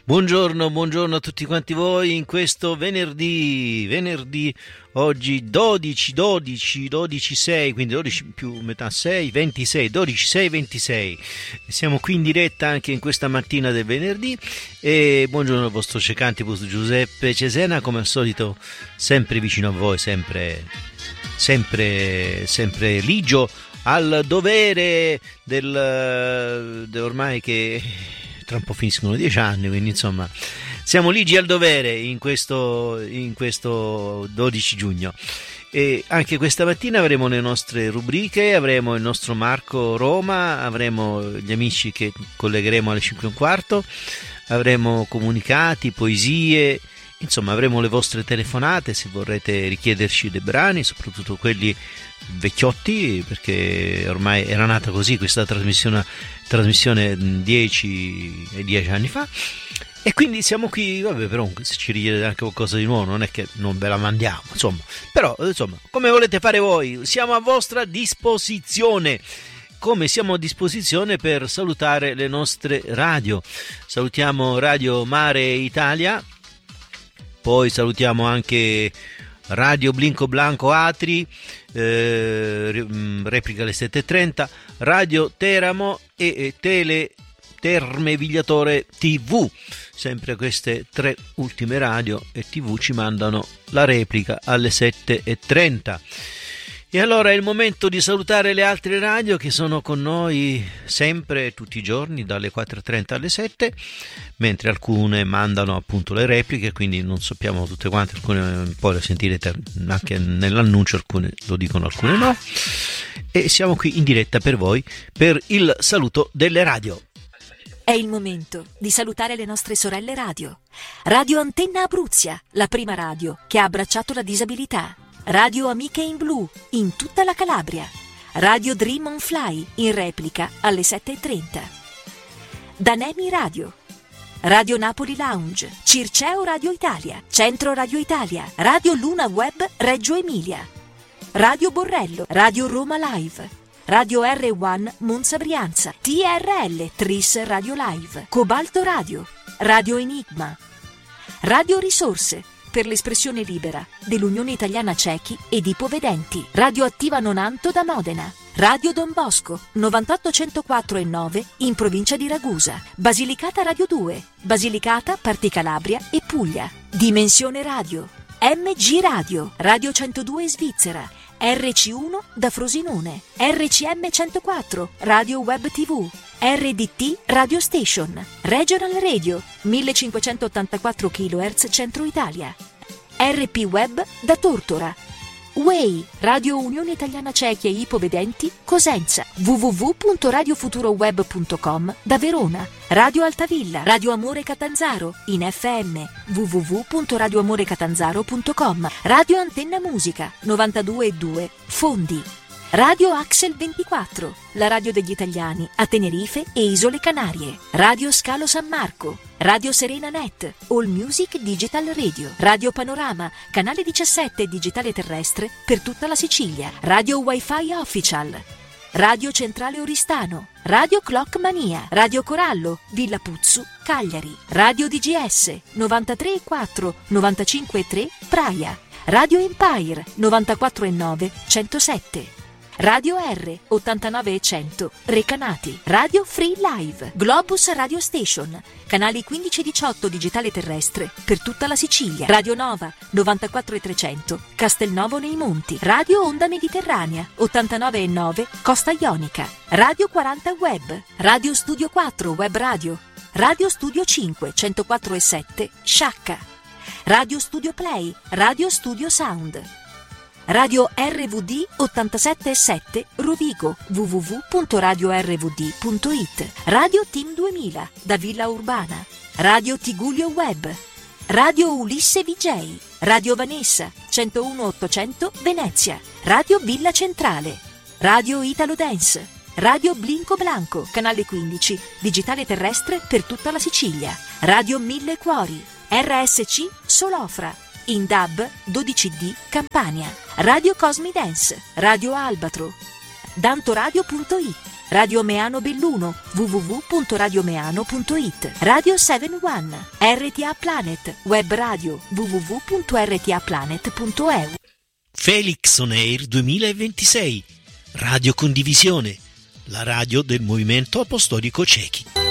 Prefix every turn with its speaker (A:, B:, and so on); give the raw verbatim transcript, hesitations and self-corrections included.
A: Buongiorno, buongiorno a tutti quanti voi in questo venerdì, venerdì oggi dodici, dodici, dodici, sei, quindi dodici più metà sei, ventisei, dodici, sei, ventisei. Siamo qui in diretta anche in questa mattina del venerdì e buongiorno al vostro cecantibus Giuseppe Cesena, come al solito sempre vicino a voi, sempre, sempre, sempre ligio al dovere del, del ormai che tra un po' finiscono dieci anni, quindi insomma siamo ligi al dovere in questo, in questo dodici giugno. E anche questa mattina avremo le nostre rubriche, avremo il nostro Marco Roma, avremo gli amici che collegheremo alle cinque e un quarto, avremo comunicati, poesie, insomma avremo le vostre telefonate se vorrete richiederci dei brani, soprattutto quelli vecchiotti, perché ormai era nata così questa trasmissione trasmissione dieci e dieci anni fa, e quindi siamo qui, vabbè, però se ci richiede anche qualcosa di nuovo non è che non ve la mandiamo, insomma, però insomma come volete fare voi, siamo a vostra disposizione, come siamo a disposizione per salutare le nostre radio. Salutiamo Radio Mare Italia, poi salutiamo anche Radio Blinco Blanco Atri, eh, replica alle sette e trenta, Radio Teramo e, e Tele Terme Vigliatore tivù. Sempre queste tre ultime radio e tivù ci mandano la replica alle sette e trenta. E allora è il momento di salutare le altre radio che sono con noi sempre, tutti i giorni, dalle quattro e trenta alle sette, mentre alcune mandano appunto le repliche, quindi non sappiamo tutte quante, alcune poi le sentirete anche nell'annuncio, alcune lo dicono, alcune no. E siamo qui in diretta per voi per il saluto delle radio.
B: È il momento di salutare le nostre sorelle radio. Radio Antenna Abruzia, la prima radio che ha abbracciato la disabilità. Radio Amiche in Blu, in tutta la Calabria. Radio Dream on Fly, in replica alle sette e trenta. Danemi Radio. Radio Napoli Lounge, Circeo Radio Italia, Centro Radio Italia, Radio Luna Web Reggio Emilia. Radio Borrello, Radio Roma Live. Radio R uno Monza Brianza, T R L Tris Radio Live, Cobalto Radio, Radio Enigma. Radio Risorse, per l'espressione libera dell'Unione Italiana Ciechi ed Ipovedenti. Radio Attiva Nonanto da Modena. Radio Don Bosco novantotto centoquattro e nove in provincia di Ragusa. Basilicata Radio due, Basilicata, Parti Calabria e Puglia. Dimensione Radio, M G Radio, Radio centodue Svizzera, R C uno da Frosinone, R C M centoquattro, Radio Web tivù, R D T Radio Station, Regional Radio, millecinquecentottantaquattro chilohertz Centro Italia, R P Web da Tortora, W E I, Radio Unione Italiana Ciechi e Ipovedenti, Cosenza, w w w punto radio futuro web punto com da Verona, Radio Altavilla, Radio Amore Catanzaro, in F M, w w w punto radio amore catanzaro punto com, Radio Antenna Musica, novantadue e due, Fondi, Radio Axel ventiquattro, la radio degli italiani a Tenerife e Isole Canarie, Radio Scalo San Marco, Radio Serena Net, All Music Digital Radio, Radio Panorama, canale diciassette digitale terrestre per tutta la Sicilia, Radio Wi-Fi Official, Radio Centrale Oristano, Radio Clock Mania, Radio Corallo, Villa Puzzu, Cagliari, Radio D G S, novantatré e quattro, novantacinque e tre, Praia, Radio Empire, novantaquattro e nove, centosette, Radio R, ottantanove e cento, Recanati, Radio Free Live, Globus Radio Station, canali quindici e diciotto digitale terrestre per tutta la Sicilia, Radio Nova, novantaquattro e trecento, Castelnovo nei Monti, Radio Onda Mediterranea, ottantanove e nove, Costa Ionica, Radio quaranta Web, Radio Studio quattro Web Radio, Radio Studio cinque, centoquattro e sette, Sciacca, Radio Studio Play, Radio Studio Sound, Radio R V D ottantasette e sette Rovigo, w w w punto radio r v d punto i t, Radio Team duemila da Villa Urbana, Radio Tigullio Web, Radio Ulisse V J, Radio Vanessa centouno ottocento Venezia, Radio Villa Centrale, Radio Italo Dance, Radio Blinco Blanco, canale quindici, digitale terrestre per tutta la Sicilia, Radio Mille Cuori, R S C Solofra, in D A B dodici D Campania, Radio Cosmi Dance, Radio Albatro, dantoradio punto it, Radio Meano Belluno, w w w punto radiomeano punto it. Radio sette uno, R T A Planet, web radio, w w w punto r t a planet punto e u.
A: Felix On Air duemilaventisei, Radio Condivisione, la radio del Movimento Apostolico Cechi.